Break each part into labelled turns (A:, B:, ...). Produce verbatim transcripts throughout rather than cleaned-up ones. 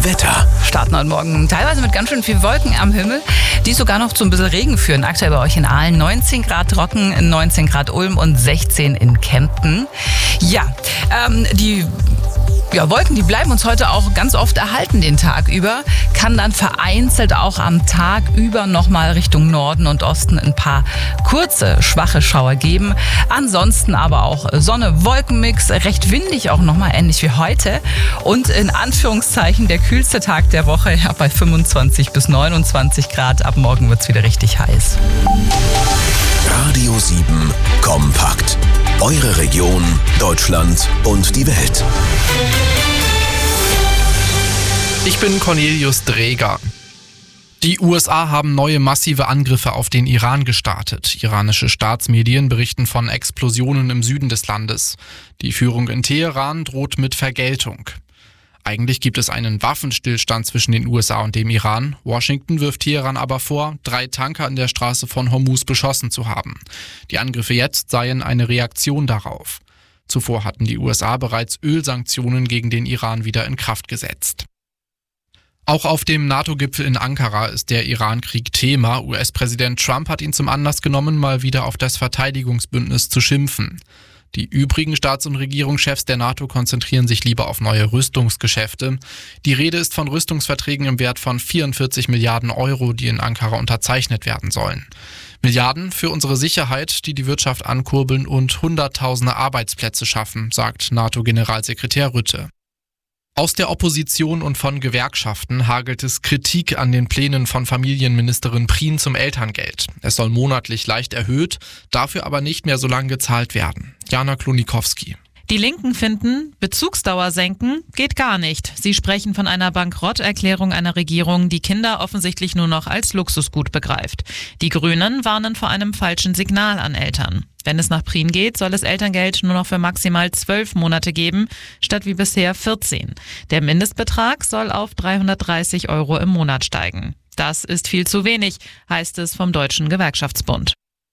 A: Wetter.
B: Starten heute Morgen teilweise mit ganz schön viel Wolken am Himmel, die sogar noch zu ein bisschen Regen führen. Aktuell bei euch in Aalen neunzehn Grad trocken, neunzehn Grad Ulm und sechzehn in Kempten. Ja, ähm, die Ja, Wolken, die bleiben uns heute auch ganz oft erhalten den Tag über. Kann dann vereinzelt auch am Tag über nochmal Richtung Norden und Osten ein paar kurze, schwache Schauer geben. Ansonsten aber auch Sonne-Wolkenmix, recht windig auch nochmal, ähnlich wie heute. Und in Anführungszeichen der kühlste Tag der Woche, ja, bei fünfundzwanzig bis neunundzwanzig Grad. Ab morgen wird's wieder richtig heiß.
A: Radio sieben Kompakt. Eure Region, Deutschland und die Welt.
C: Ich bin Cornelius Dreger. Die U S A haben neue massive Angriffe auf den Iran gestartet. Iranische Staatsmedien berichten von Explosionen im Süden des Landes. Die Führung in Teheran droht mit Vergeltung. Eigentlich gibt es einen Waffenstillstand zwischen den U S A und dem Iran. Washington wirft Teheran aber vor, drei Tanker an der Straße von Hormuz beschossen zu haben. Die Angriffe jetzt seien eine Reaktion darauf. Zuvor hatten die U S A bereits Ölsanktionen gegen den Iran wieder in Kraft gesetzt. Auch auf dem NATO-Gipfel in Ankara ist der Iran-Krieg Thema. U S-Präsident Trump hat ihn zum Anlass genommen, mal wieder auf das Verteidigungsbündnis zu schimpfen. Die übrigen Staats- und Regierungschefs der NATO konzentrieren sich lieber auf neue Rüstungsgeschäfte. Die Rede ist von Rüstungsverträgen im Wert von vierundvierzig Milliarden Euro, die in Ankara unterzeichnet werden sollen. Milliarden für unsere Sicherheit, die die Wirtschaft ankurbeln und Hunderttausende Arbeitsplätze schaffen, sagt NATO-Generalsekretär Rutte. Aus der Opposition und von Gewerkschaften hagelt es Kritik an den Plänen von Familienministerin Prien zum Elterngeld. Es soll monatlich leicht erhöht, dafür aber nicht mehr so lange gezahlt werden. Jana Klonikowski.
D: Die Linken finden, Bezugsdauer senken geht gar nicht. Sie sprechen von einer Bankrotterklärung einer Regierung, die Kinder offensichtlich nur noch als Luxusgut begreift. Die Grünen warnen vor einem falschen Signal an Eltern. Wenn es nach Prien geht, soll es Elterngeld nur noch für maximal zwölf Monate geben, statt wie bisher vierzehn. Der Mindestbetrag soll auf dreihundertdreißig Euro im Monat steigen. Das ist viel zu wenig, heißt es vom Deutschen Gewerkschaftsbund.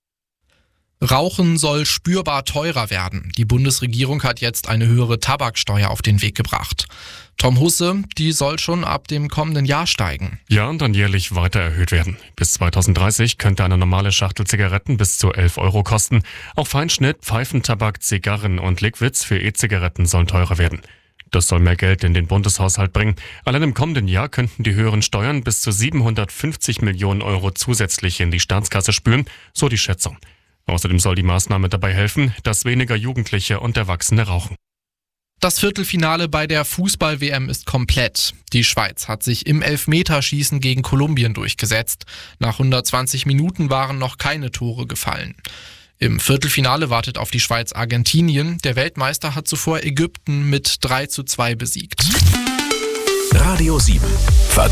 C: Rauchen soll spürbar teurer werden. Die Bundesregierung hat jetzt eine höhere Tabaksteuer auf den Weg gebracht. Tom Husse, die soll schon ab dem kommenden Jahr steigen.
E: Ja, und dann jährlich weiter erhöht werden. Bis zweitausenddreißig könnte eine normale Schachtel Zigaretten bis zu elf Euro kosten. Auch Feinschnitt, Pfeifentabak, Zigarren und Liquids für E-Zigaretten sollen teurer werden. Das soll mehr Geld in den Bundeshaushalt bringen. Allein im kommenden Jahr könnten die höheren Steuern bis zu siebenhundertfünfzig Millionen Euro zusätzlich in die Staatskasse spülen, so die Schätzung. Außerdem soll die Maßnahme dabei helfen, dass weniger Jugendliche und Erwachsene rauchen.
C: Das Viertelfinale bei der Fußball-W M ist komplett. Die Schweiz hat sich im Elfmeterschießen gegen Kolumbien durchgesetzt. Nach hundertzwanzig Minuten waren noch keine Tore gefallen. Im Viertelfinale wartet auf die Schweiz Argentinien. Der Weltmeister hat zuvor Ägypten mit drei zu zwei besiegt.
A: Radio sieben.